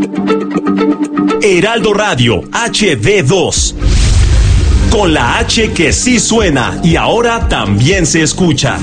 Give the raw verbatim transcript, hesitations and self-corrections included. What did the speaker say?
Heraldo Radio, H D dos. Con la H que sí suena y ahora también se escucha.